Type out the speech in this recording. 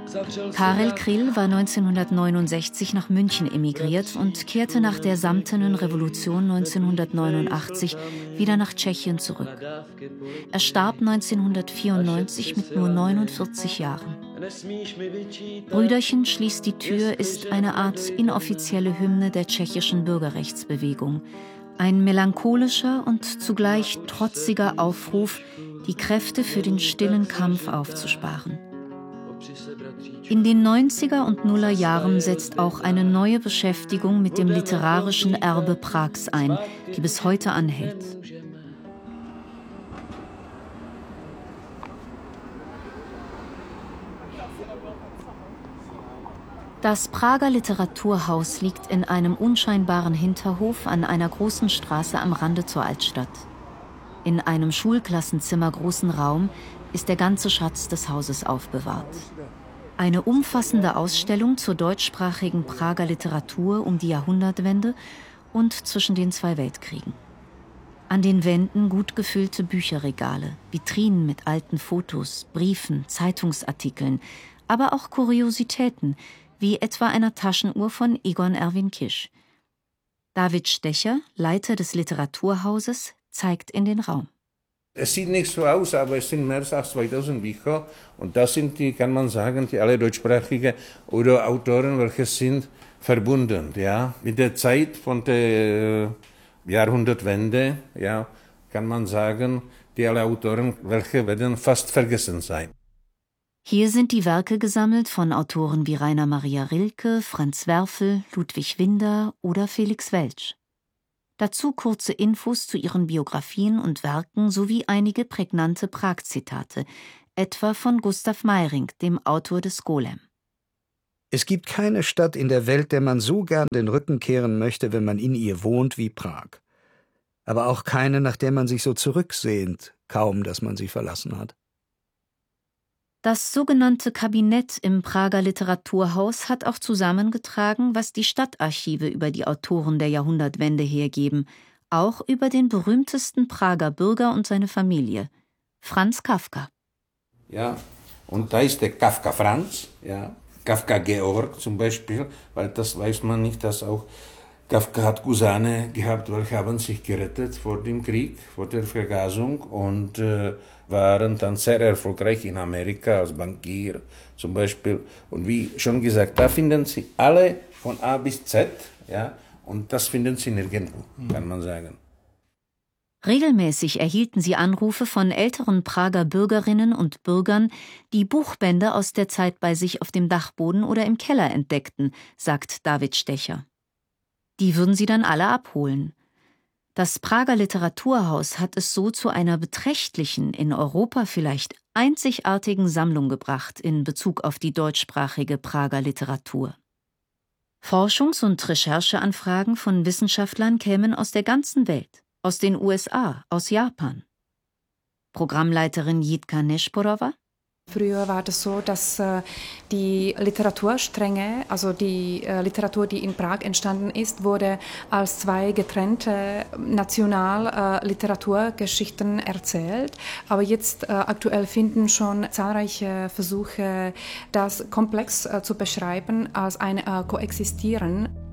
Karel Kryl war 1969 nach München emigriert und kehrte nach der Samtenen Revolution 1989 wieder nach Tschechien zurück. Er starb 1994 mit nur 49 Jahren. Brüderchen schließt die Tür ist eine Art inoffizielle Hymne der tschechischen Bürgerrechtsbewegung. Ein melancholischer und zugleich trotziger Aufruf, die Kräfte für den stillen Kampf aufzusparen. In den 90er und Nuller Jahren setzt auch eine neue Beschäftigung mit dem literarischen Erbe Prags ein, die bis heute anhält. Das Prager Literaturhaus liegt in einem unscheinbaren Hinterhof an einer großen Straße am Rande zur Altstadt. In einem Schulklassenzimmer großen Raum ist der ganze Schatz des Hauses aufbewahrt. Eine umfassende Ausstellung zur deutschsprachigen Prager Literatur um die Jahrhundertwende und zwischen den zwei Weltkriegen. An den Wänden gut gefüllte Bücherregale, Vitrinen mit alten Fotos, Briefen, Zeitungsartikeln, aber auch Kuriositäten, wie etwa einer Taschenuhr von Egon Erwin Kisch. David Stecher, Leiter des Literaturhauses, zeigt in den Raum. Es sieht nicht so aus, aber es sind mehr als 2000 Bücher. Und das sind die, kann man sagen, die alle deutschsprachige oder Autoren, welche sind verbunden, ja, mit der Zeit von der Jahrhundertwende, ja, kann man sagen, die alle Autoren, welche werden fast vergessen sein. Hier sind die Werke gesammelt von Autoren wie Rainer Maria Rilke, Franz Werfel, Ludwig Winder oder Felix Welsch. Dazu kurze Infos zu ihren Biografien und Werken sowie einige prägnante Prag-Zitate, etwa von Gustav Meyrink, dem Autor des Golem. Es gibt keine Stadt in der Welt, der man so gern den Rücken kehren möchte, wenn man in ihr wohnt, wie Prag. Aber auch keine, nach der man sich so zurücksehnt, kaum, dass man sie verlassen hat. Das sogenannte Kabinett im Prager Literaturhaus hat auch zusammengetragen, was die Stadtarchive über die Autoren der Jahrhundertwende hergeben, auch über den berühmtesten Prager Bürger und seine Familie, Franz Kafka. Ja, und da ist der Kafka Franz, ja, Kafka Georg zum Beispiel, weil das weiß man nicht, dass auch Kafka hat Cousine gehabt, welche haben sich gerettet vor dem Krieg, vor der Vergasung und waren dann sehr erfolgreich in Amerika als Bankier zum Beispiel. Und wie schon gesagt, da finden Sie alle von A bis Z, ja, und das finden Sie nirgendwo, kann man sagen. Regelmäßig erhielten sie Anrufe von älteren Prager Bürgerinnen und Bürgern, die Buchbände aus der Zeit bei sich auf dem Dachboden oder im Keller entdeckten, sagt David Stecher. Die würden sie dann alle abholen. Das Prager Literaturhaus hat es so zu einer beträchtlichen, in Europa vielleicht einzigartigen Sammlung gebracht in Bezug auf die deutschsprachige Prager Literatur. Forschungs- und Rechercheanfragen von Wissenschaftlern kämen aus der ganzen Welt, aus den USA, aus Japan. Programmleiterin Jitka Nešporova: Früher war das so, dass die Literaturstränge, also die Literatur, die in Prag entstanden ist, wurde als zwei getrennte Nationalliteraturgeschichten erzählt. Aber jetzt aktuell finden schon zahlreiche Versuche, das komplex zu beschreiben als ein Koexistieren.